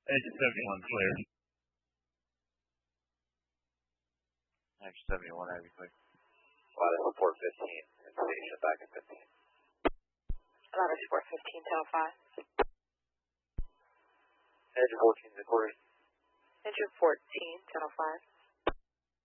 Engine 71 clear. Engine 71, Heavy clear. Lattice 415, and station back at 15. Lattice 415, tail 5. Engine 14 is recorded. Engine 14, tail 5.